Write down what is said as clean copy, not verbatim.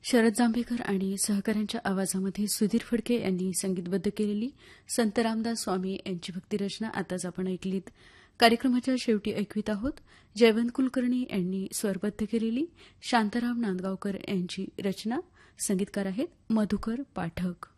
शरद जांभेकर आणि सहकाऱ्यांच्या आवाजामध्ये सुधीर फडके यांनी संगीतबद्ध केलेली संत रामदास स्वामी यांची भक्तिरचना आताच आपण ऐकलीत. कार्यक्रमाच्या शेवटी ऐकवित आहोत जयवंत कुलकर्णी यांनी स्वरबद्ध केलेली शांताराम नांदगावकर यांची रचना. संगीतकार आहेत मधुकर पाठक.